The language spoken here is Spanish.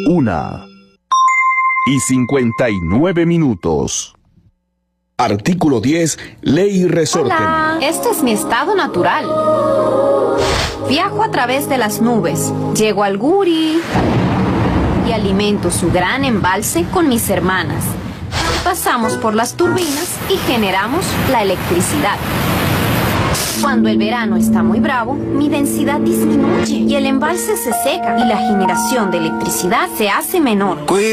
1:59. Artículo 10. Ley y resorte. Hola, este es mi estado natural. Viajo a través de las nubes, llego al Guri y alimento su gran embalse con mis hermanas. Pasamos por las turbinas y generamos la electricidad. Cuando el verano está muy bravo, mi densidad disminuye y el embalse se seca y la generación de electricidad se hace menor.